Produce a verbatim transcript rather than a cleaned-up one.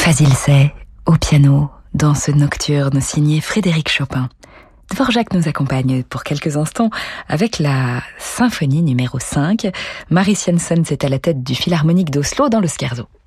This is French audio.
Fazil Say, au piano, dans ce nocturne signé Frédéric Chopin. Dvorak nous accompagne pour quelques instants avec la symphonie numéro cinq. Maris Janson est à la tête du Philharmonique d'Oslo dans le Scherzo.